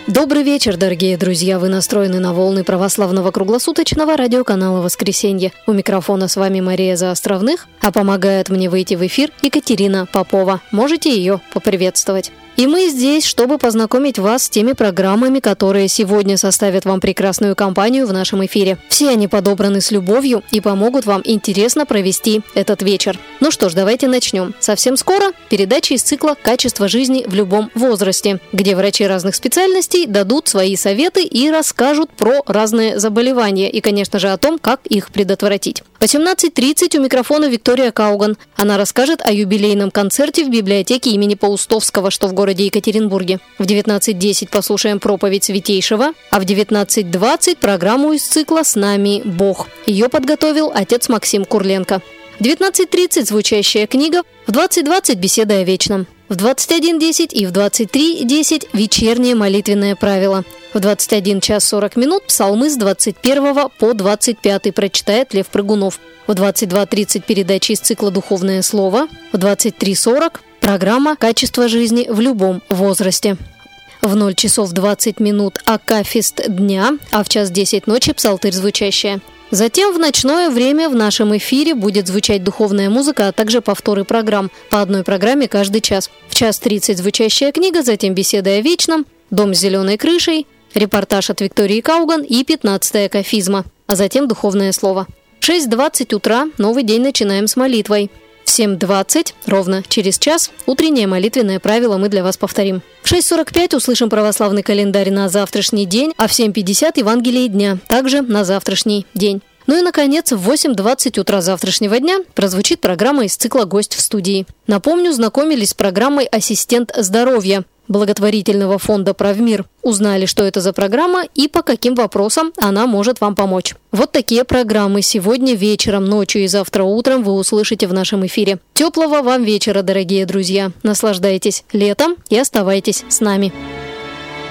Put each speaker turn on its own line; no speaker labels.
Добрый вечер, дорогие друзья! Вы настроены на волны православного круглосуточного радиоканала «Воскресенье». У микрофона с вами Мария Заостровных, а помогает мне выйти в эфир Екатерина Попова. Можете ее поприветствовать. И мы здесь, чтобы познакомить вас с теми программами, которые сегодня составят вам прекрасную компанию в нашем эфире. Все они подобраны с любовью и помогут вам интересно провести этот вечер. Ну что ж, давайте начнем. Совсем скоро передача из цикла «Качество жизни в любом возрасте», где врачи разных специальностей дадут свои советы и расскажут про разные заболевания и, конечно же, о том, как их предотвратить. В 18:30 у микрофона Виктория Кауган. Она расскажет о юбилейном концерте в библиотеке имени Паустовского, что в городе Екатеринбурге. В 19:10 послушаем проповедь Святейшего, а в 19:20 программу из цикла «С нами Бог». Ее подготовил отец Максим Курленко. В 19:30 звучащая книга, в 20:20 беседа о вечном. В 21:10 и в 23:10 вечернее молитвенное правило. В 21 час 40 минут псалмы с 21 по 25 прочитает Лев Прыгунов. В 22:30 передача из цикла «Духовное слово». В 23:40 программа «Качество жизни в любом возрасте». В 0 часов 20 минут акафист дня, а в час 10 ночи псалтырь звучащая. Затем в ночное время в нашем эфире будет звучать духовная музыка, а также повторы программ. По одной программе каждый час. В час 30 звучащая книга, затем беседа о вечном, дом с зеленой крышей, репортаж от Виктории Кауган и 15-я кафизма, а затем духовное слово. В 6:20 утра новый день начинаем с молитвой. В 7:20, ровно через час, утреннее молитвенное правило мы для вас повторим. В 6:45 услышим православный календарь на завтрашний день, а в 7:50 Евангелие дня, также на завтрашний день. Ну и, наконец, в 8:20 утра завтрашнего дня прозвучит программа из цикла «Гость в студии». Напомню, знакомились с программой «Ассистент здоровья» благотворительного фонда «Правмир». Узнали, что это за программа и по каким вопросам она может вам помочь. Вот такие программы сегодня вечером, ночью и завтра утром вы услышите в нашем эфире. Теплого вам вечера, дорогие друзья. Наслаждайтесь летом и оставайтесь с нами.